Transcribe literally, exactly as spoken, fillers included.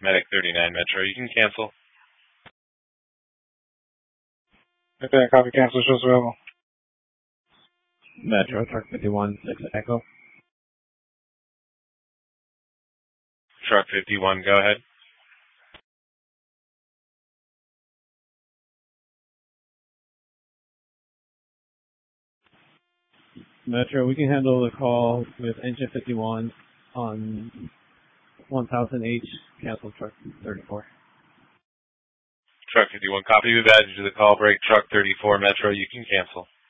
Medic thirty-nine Metro, you can cancel. Okay, copy, cancel, shows available. Metro, truck fifty-one, six Echo. Truck fifty-one, go ahead. Metro, we can handle the call with engine fifty-one on one thousand H, cancel truck thirty-four. Truck fifty-one, copy, we've added you to the call break. Truck thirty-four Metro, you can cancel.